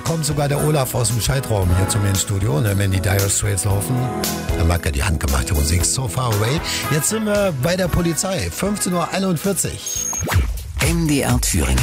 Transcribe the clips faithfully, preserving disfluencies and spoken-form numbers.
kommt sogar der Olaf aus dem Schaltraum hier zu mir ins Studio. Und wenn die Dire Straits laufen, dann mag er die handgemachte Musik So Far Away. Jetzt sind wir bei der Polizei, fünfzehn Uhr einundvierzig. M D R Thüringen,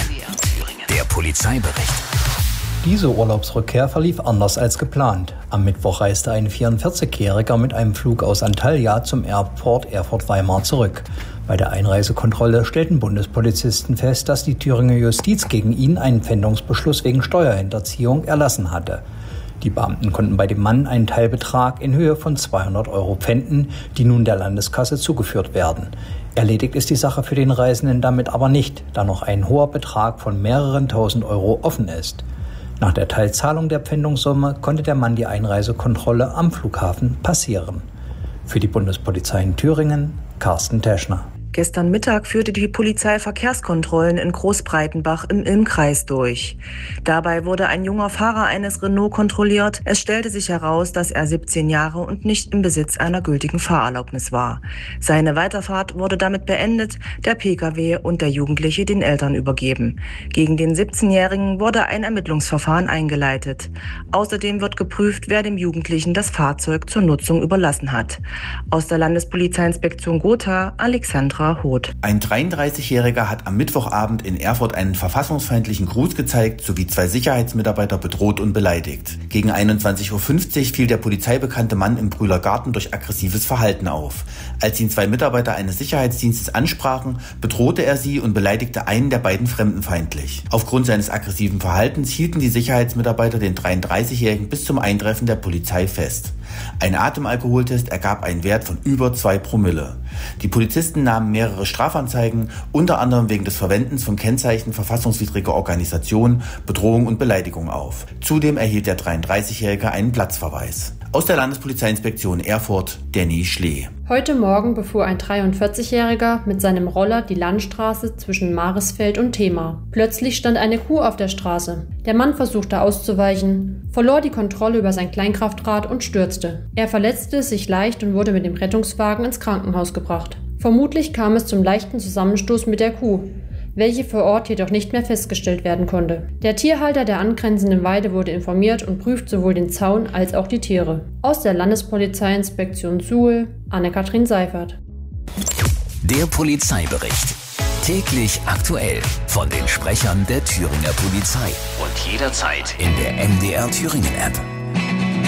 der Polizeibericht. Diese Urlaubsrückkehr verlief anders als geplant. Am Mittwoch reiste ein vierundvierzigjähriger mit einem Flug aus Antalya zum Airport Erfurt-Weimar zurück. Bei der Einreisekontrolle stellten Bundespolizisten fest, dass die Thüringer Justiz gegen ihn einen Pfändungsbeschluss wegen Steuerhinterziehung erlassen hatte. Die Beamten konnten bei dem Mann einen Teilbetrag in Höhe von zweihundert Euro pfänden, die nun der Landeskasse zugeführt werden. Erledigt ist die Sache für den Reisenden damit aber nicht, da noch ein hoher Betrag von mehreren tausend Euro offen ist. Nach der Teilzahlung der Pfändungssumme konnte der Mann die Einreisekontrolle am Flughafen passieren. Für die Bundespolizei in Thüringen, Carsten Teschner. Gestern Mittag führte die Polizei Verkehrskontrollen in Großbreitenbach im Ilm-Kreis durch. Dabei wurde ein junger Fahrer eines Renault kontrolliert. Es stellte sich heraus, dass er siebzehn Jahre und nicht im Besitz einer gültigen Fahrerlaubnis war. Seine Weiterfahrt wurde damit beendet, der Pkw und der Jugendliche den Eltern übergeben. Gegen den siebzehnjährigen wurde ein Ermittlungsverfahren eingeleitet. Außerdem wird geprüft, wer dem Jugendlichen das Fahrzeug zur Nutzung überlassen hat. Aus der Landespolizeiinspektion Gotha, Alexandra Hoth. Ein dreiunddreißigjähriger hat am Mittwochabend in Erfurt einen verfassungsfeindlichen Gruß gezeigt sowie zwei Sicherheitsmitarbeiter bedroht und beleidigt. Gegen einundzwanzig Uhr fünfzig fiel der polizeibekannte Mann im Brühler Garten durch aggressives Verhalten auf. Als ihn zwei Mitarbeiter eines Sicherheitsdienstes ansprachen, bedrohte er sie und beleidigte einen der beiden fremdenfeindlich. Aufgrund seines aggressiven Verhaltens hielten die Sicherheitsmitarbeiter den dreiunddreißigjährigen bis zum Eintreffen der Polizei fest. Ein Atemalkoholtest ergab einen Wert von über zwei Promille. Die Polizisten nahmen mehrere Strafanzeigen, unter anderem wegen des Verwendens von Kennzeichen verfassungswidriger Organisation, Bedrohung und Beleidigung auf. Zudem erhielt der dreiunddreißigjährige einen Platzverweis. Aus der Landespolizeiinspektion Erfurt, Danny Schlee. Heute Morgen befuhr ein dreiundvierzigjähriger mit seinem Roller die Landstraße zwischen Marisfeld und Themar. Plötzlich stand eine Kuh auf der Straße. Der Mann versuchte auszuweichen, verlor die Kontrolle über sein Kleinkraftrad und stürzte. Er verletzte sich leicht und wurde mit dem Rettungswagen ins Krankenhaus gebracht. Vermutlich kam es zum leichten Zusammenstoß mit der Kuh, welche vor Ort jedoch nicht mehr festgestellt werden konnte. Der Tierhalter der angrenzenden Weide wurde informiert und prüft sowohl den Zaun als auch die Tiere. Aus der Landespolizeiinspektion Suhl, Anne-Kathrin Seifert. Der Polizeibericht. Täglich aktuell von den Sprechern der Thüringer Polizei. Und jederzeit in der M D R Thüringen App.